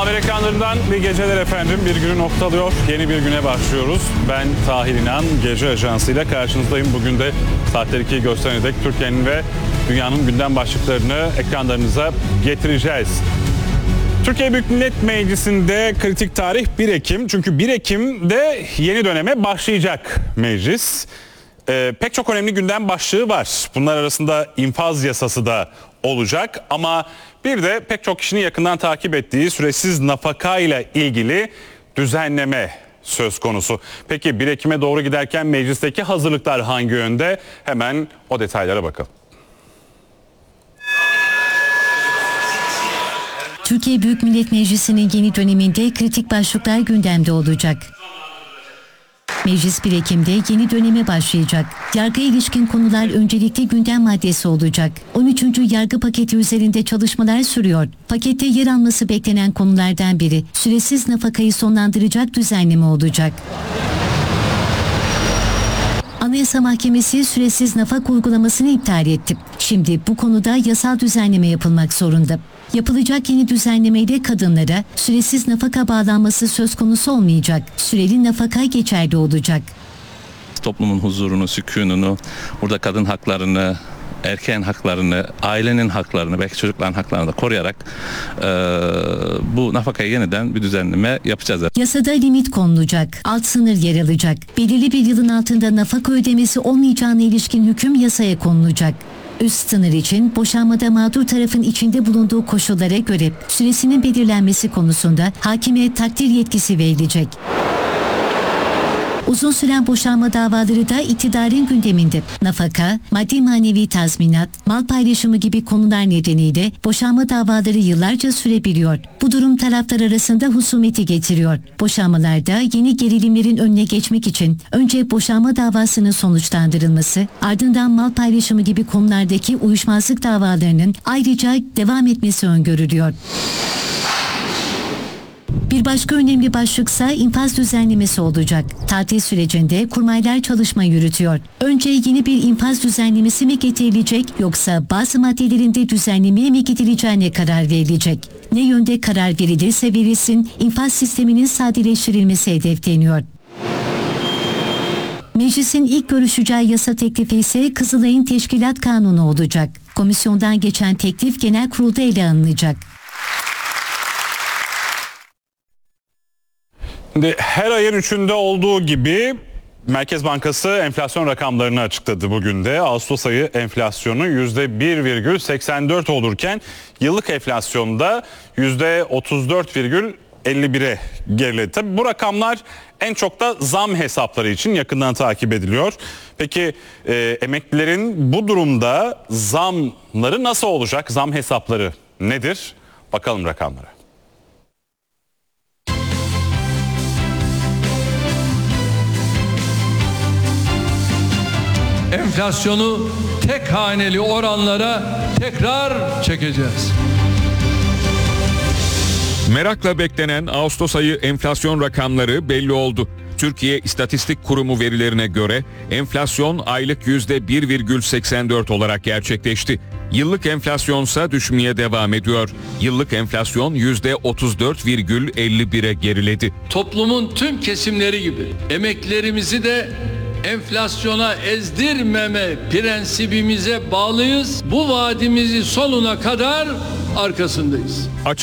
Haber ekranlarından bir geceler efendim. Bir günü noktalıyor. Yeni bir güne başlıyoruz. Ben Tahir İnan. Gece Ajansı'yla karşınızdayım. Bugün de saatler 2'yi gösterene dek Türkiye'nin ve dünyanın gündem başlıklarını ekranlarınıza getireceğiz. Türkiye Büyük Millet Meclisi'nde kritik tarih 1 Ekim. Çünkü 1 Ekim'de yeni döneme başlayacak meclis. Pek çok önemli gündem başlığı var. Bunlar arasında infaz yasası da olacak ama bir de pek çok kişinin yakından takip ettiği süresiz nafaka ile ilgili düzenleme söz konusu. Peki 1 Ekim'e doğru giderken meclisteki hazırlıklar hangi yönde? Hemen o detaylara bakalım. Türkiye Büyük Millet Meclisi'nin yeni döneminde kritik başlıklar gündemde olacak. Meclis 1 Ekim'de yeni döneme başlayacak. Yargıya ilişkin konular öncelikli gündem maddesi olacak. 13. yargı paketi üzerinde çalışmalar sürüyor. Pakette yer alması beklenen konulardan biri süresiz nafakayı sonlandıracak düzenleme olacak. Anayasa Mahkemesi süresiz nafaka uygulamasını iptal etti. Şimdi bu konuda yasal düzenleme yapılmak zorunda. Yapılacak yeni düzenlemeyle kadınlara süresiz nafaka bağlanması söz konusu olmayacak. Süreli nafaka geçerli olacak. Toplumun huzurunu, sükununu, burada kadın haklarını, erkeğin haklarını, ailenin haklarını, belki çocukların haklarını da koruyarak bu nafakaya yeniden bir düzenleme yapacağız. Yasada limit konulacak, alt sınır yer alacak. Belirli bir yılın altında nafaka ödemesi olmayacağına ilişkin hüküm yasaya konulacak. Üst sınır için boşanmada mağdur tarafın içinde bulunduğu koşullara göre süresinin belirlenmesi konusunda hakime takdir yetkisi verilecek. Uzun süren boşanma davaları da iktidarın gündeminde. Nafaka, maddi manevi tazminat, mal paylaşımı gibi konular nedeniyle boşanma davaları yıllarca sürebiliyor. Bu durum taraflar arasında husumeti getiriyor. Boşanmalarda yeni gerilimlerin önüne geçmek için önce boşanma davasının sonuçlandırılması, ardından mal paylaşımı gibi konulardaki uyuşmazlık davalarının ayrıca devam etmesi öngörülüyor. Bir başka önemli başlıksa infaz düzenlemesi olacak. Tatil sürecinde kurmaylar çalışma yürütüyor. Önce yeni bir infaz düzenlemesi mi getirilecek yoksa bazı maddelerinde düzenlemeye mi gidileceğine karar verilecek. Ne yönde karar verilirse verilsin infaz sisteminin sadeleştirilmesi hedefleniyor. Meclisin ilk görüşeceği yasa teklifi ise Kızılay'ın Teşkilat Kanunu olacak. Komisyondan geçen teklif genel kurulda ele alınacak. Şimdi her ayın 3'ünde olduğu gibi Merkez Bankası enflasyon rakamlarını açıkladı bugün de. Ağustos ayı enflasyonu %1,84 olurken yıllık enflasyonda %34,51'e geriledi. Tabii bu rakamlar en çok da zam hesapları için yakından takip ediliyor. Peki emeklilerin bu durumda zamları nasıl olacak? Zam hesapları nedir? Bakalım rakamlara. Enflasyonu tek haneli oranlara tekrar çekeceğiz. Merakla beklenen Ağustos ayı enflasyon rakamları belli oldu. Türkiye İstatistik Kurumu verilerine göre enflasyon aylık %1,84 olarak gerçekleşti. Yıllık enflasyonsa düşmeye devam ediyor. Yıllık enflasyon %34,51'e geriledi. Toplumun tüm kesimleri gibi emeklilerimizi de enflasyona ezdirmeme prensibimize bağlıyız. Bu vaadimizi sonuna kadar arkasındayız.